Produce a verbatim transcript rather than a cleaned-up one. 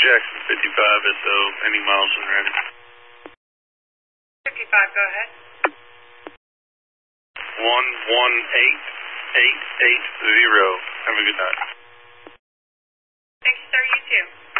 Jackson fifty-five S O, any miles and ready. fifty-five, go ahead. one one eight eight eight zero. Have a good night. Thanks, sir. You too.